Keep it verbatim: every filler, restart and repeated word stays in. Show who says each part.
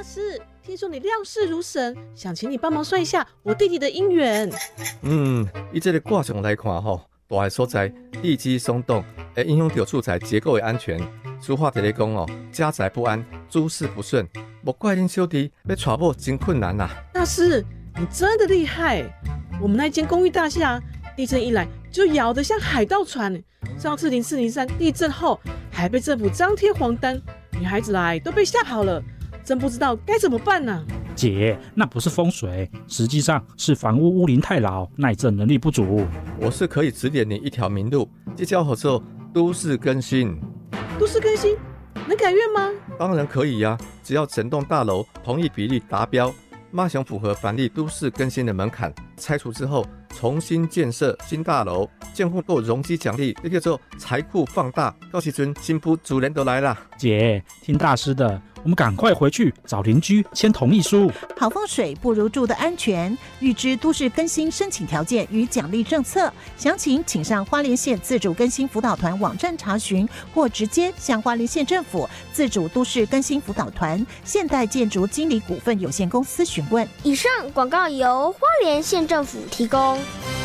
Speaker 1: 师，听说你料事如神，想请你帮忙算一下我弟弟的姻缘。
Speaker 2: 嗯，以这个卦象来看吼，大个所在地基松动，会影响到住宅结构的安全。俗话提咧讲哦，家宅不安，诸事不顺，莫怪恁小弟要娶某真困难呐、啊。
Speaker 1: 大师，你真的厉害！我们那间公寓大厦，地震一来就摇得像海盗船。上次零四零三地震后，还被政府张贴黄单，女孩子来都被吓跑了，真不知道该怎么办呢、啊。
Speaker 3: 姐，那不是风水，实际上是房屋屋龄太老，耐震能力不足。
Speaker 2: 我是可以指点你一条明路，这叫合作都市更新。
Speaker 1: 都市更新能改愿吗？
Speaker 2: 当然可以呀、啊，只要整栋大楼同意比例达标，马上符合凡例都市更新的门槛，拆除之后重新建设新大楼，政府都有容积奖励，这叫做财库放大。到时阵新妇主人都来了。
Speaker 3: 姐，听大师的，我们赶快回去找邻居签同意书。
Speaker 4: 好风水不如住的安全，预知都市更新申请条件与奖励政策，详情请上花莲县自主更新辅导团网站查询，或直接向花莲县政府自主都市更新辅导团现代建筑经理股份有限公司询问。
Speaker 5: 以上广告由花莲县政府提供。